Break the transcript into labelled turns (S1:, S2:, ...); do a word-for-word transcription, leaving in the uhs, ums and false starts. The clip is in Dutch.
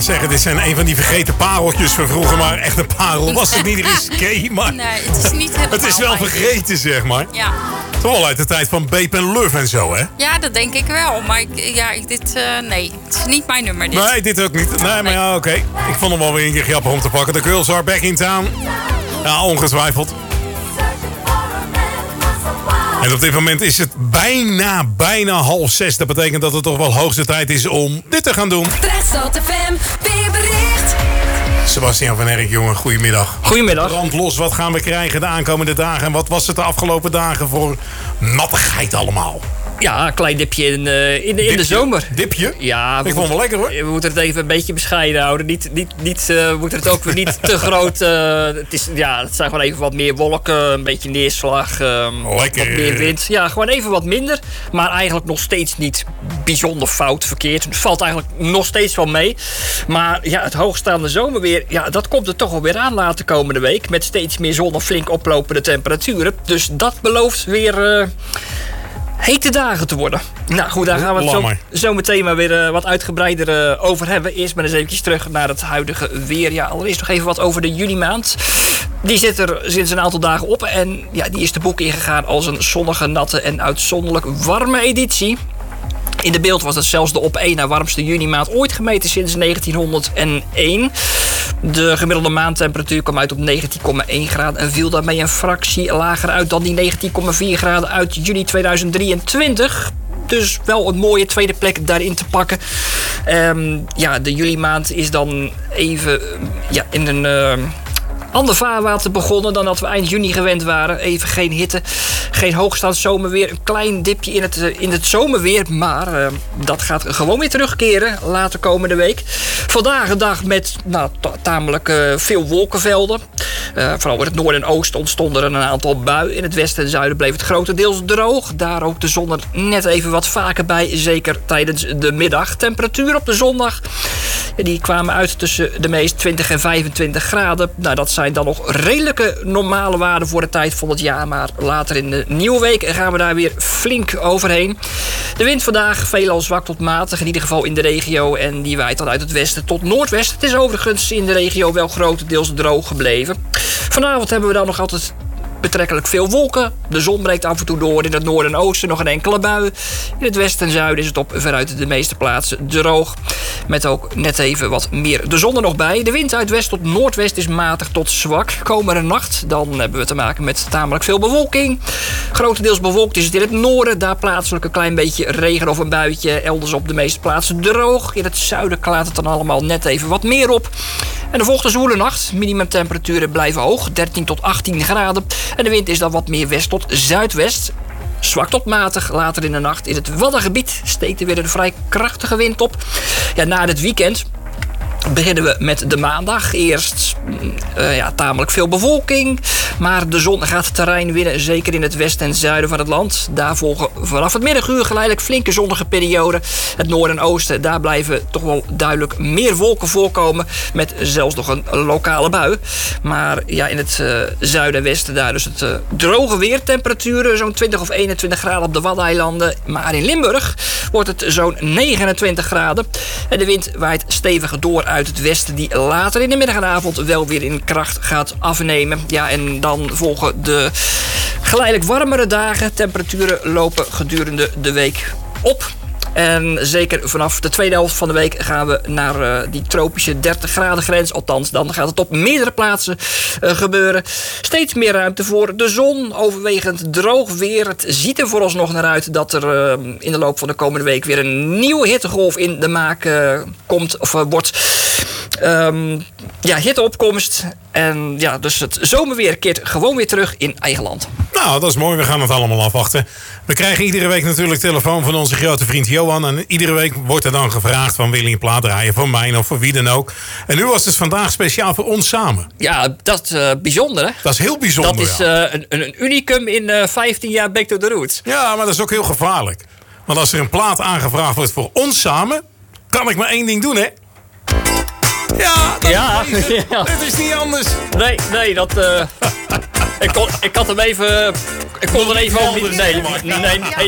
S1: zeggen, dit zijn een van die vergeten pareltjes van vroeger. Maar echt een parel was het niet risqué. Maar
S2: Nee, het is niet helemaal.
S1: het is wel vergeten, zeg maar.
S2: Ja.
S1: Toch wel uit de tijd van Beep en Luf en zo, hè?
S2: Ja, dat denk ik wel. Maar ik, ja, ik, dit, uh, nee, het is niet mijn nummer. Dit.
S1: Nee, dit ook niet. Nee, maar ja, oké. Okay. Ik vond hem wel weer een keer grappig om te pakken. The Girls Are Back in Town. Ja, ongetwijfeld. En op dit moment is het bijna, bijna half zes. Dat betekent dat het toch wel hoogste tijd is om dit te gaan doen.
S3: Fresnote F M, weerbericht.
S1: Sebastian van Erk, jongen, goedemiddag.
S4: Goedemiddag.
S1: Brand los, wat gaan we krijgen de aankomende dagen? En wat was het de afgelopen dagen voor nattigheid allemaal?
S4: Ja, een klein dipje in, uh, in, de, in de zomer.
S1: Dipje?
S4: Ja,
S1: ik vond het wel lekker hoor.
S4: We moeten het even een beetje bescheiden houden. Niet, niet, niet, uh, we moeten het ook weer niet te groot. Uh, het, is, ja, het zijn gewoon even wat meer wolken, een beetje neerslag. Uh,
S1: lekker.
S4: Wat meer wind. Ja, gewoon even wat minder. Maar eigenlijk nog steeds niet bijzonder fout verkeerd. Het valt eigenlijk nog steeds wel mee. Maar ja, het hoogstaande zomerweer, ja, dat komt er toch wel weer aan later komende week. Met steeds meer zon en flink oplopende temperaturen. Dus dat belooft weer... Uh, hete dagen te worden. Nou goed, daar gaan we het zo, zo meteen maar weer uh, wat uitgebreider uh, over hebben. Eerst maar eens eventjes terug naar het huidige weer. Ja, allereerst nog even wat over de juni maand. Die zit er sinds een aantal dagen op. En ja, die is de boek ingegaan als een zonnige, natte en uitzonderlijk warme editie. In de beeld was het zelfs de op één na warmste junimaand ooit gemeten sinds negentienhonderdéén. De gemiddelde maandtemperatuur kwam uit op negentien komma één graden... en viel daarmee een fractie lager uit dan die negentien komma vier graden uit juni tweeduizend drieëntwintig. Dus wel een mooie tweede plek daarin te pakken. Um, ja, de juli-maand is dan even ja, in een... Uh, ander vaarwater begonnen dan dat we eind juni gewend waren. Even geen hitte, geen hoogstaand zomerweer. Een klein dipje in het, in het zomerweer. Maar uh, dat gaat gewoon weer terugkeren later komende week. Vandaag een dag met nou, tamelijk uh, veel wolkenvelden. Uh, vooral in het noorden en oosten ontstonden er een aantal buien. In het westen en zuiden bleef het grotendeels droog. Daar ook de zon er net even wat vaker bij. Zeker tijdens de middag. Temperatuur op de zondag. Die kwamen uit tussen de meest twintig en vijfentwintig graden. Nou, dat zijn dan nog redelijke normale waarden voor de tijd van het jaar. Maar later in de nieuwe week gaan we daar weer flink overheen. De wind vandaag veelal zwak tot matig. In ieder geval in de regio. En die waait dan uit het westen tot noordwest. Het is overigens in de regio wel grotendeels droog gebleven. Vanavond hebben we dan nog altijd betrekkelijk veel wolken. De zon breekt af en toe door. In het noorden en oosten nog een enkele bui. In het westen en zuiden is het op veruit de meeste plaatsen droog. Met ook net even wat meer de zon er nog bij. De wind uit west tot noordwest is matig tot zwak. Komende nacht dan hebben we te maken met tamelijk veel bewolking. Grotendeels bewolkt is het in het noorden. Daar plaatselijk een klein beetje regen of een buitje. Elders op de meeste plaatsen droog. In het zuiden klaart het dan allemaal net even wat meer op. En er volgt een zwoele nacht. Minimumtemperaturen blijven hoog. dertien tot achttien graden. En de wind is dan wat meer west tot zuidwest. Zwak tot matig. Later in de nacht in het Waddengebied steekt er weer een vrij krachtige wind op. Ja, na het weekend beginnen we met de maandag. Eerst uh, ja, tamelijk veel bewolking. Maar de zon gaat het terrein winnen. Zeker in het westen en zuiden van het land. Daar volgen vanaf het middaguur geleidelijk flinke zonnige perioden. Het noorden en oosten, daar blijven toch wel duidelijk meer wolken voorkomen. Met zelfs nog een lokale bui. Maar ja, in het uh, zuiden en westen daar dus het uh, droge weer. Temperaturen zo'n twintig of eenentwintig graden op de Waddeneilanden. Maar in Limburg wordt het zo'n negenentwintig graden. En de wind waait stevig door uit het westen, die later in de middag en avond wel weer in kracht gaat afnemen. Ja, en dan volgen de geleidelijk warmere dagen. Temperaturen lopen gedurende de week op. En zeker vanaf de tweede helft van de week gaan we naar uh, die tropische dertig graden grens. Althans, dan gaat het op meerdere plaatsen uh, gebeuren. Steeds meer ruimte voor de zon. Overwegend droog weer. Het ziet er vooralsnog naar uit dat er uh, in de loop van de komende week weer een nieuwe hittegolf in de maak uh, komt of uh, wordt. Um, ja, hitteopkomst. En ja, dus het zomerweer keert gewoon weer terug in eigen land.
S1: Nou, dat is mooi. We gaan het allemaal afwachten. We krijgen iedere week natuurlijk telefoon van onze grote vriend Johan. En iedere week wordt er dan gevraagd van wil je een plaat draaien voor mij of voor wie dan ook. En nu was het vandaag speciaal voor ons samen.
S4: Ja, dat is uh, bijzonder hè?
S1: Dat is heel bijzonder.
S4: Dat is uh, een, een unicum in uh, vijftien jaar Back to the Roots.
S1: Ja, maar dat is ook heel gevaarlijk. Want als er een plaat aangevraagd wordt voor ons samen, kan ik maar één ding doen hè. Ja, dat
S4: ja,
S1: is
S4: ja.
S1: Het is niet anders.
S4: Nee, nee, dat... Uh, ik, kon, ik had hem even... Ik kon er even over... Nee, nee, nee.